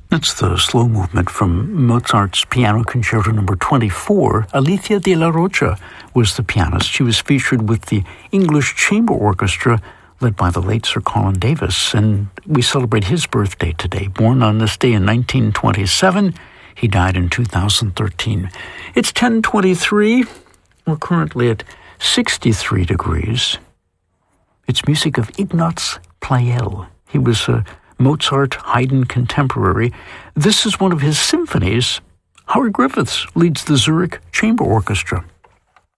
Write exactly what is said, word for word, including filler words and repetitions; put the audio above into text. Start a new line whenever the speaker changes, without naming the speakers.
That's the slow movement from Mozart's Piano Concerto number twenty-four. Alicia de la Rocha was the pianist. She was featured with the English Chamber Orchestra, led by the late Sir Colin Davis, and we celebrate his birthday today. Born on this day in nineteen twenty-seven, he died in two thousand thirteen. It's ten twenty-three. We're currently at sixty-three degrees. It's music of Ignaz Pleyel. He was a Mozart Haydn contemporary. This is one of his symphonies. Howard Griffiths leads the Zurich Chamber Orchestra.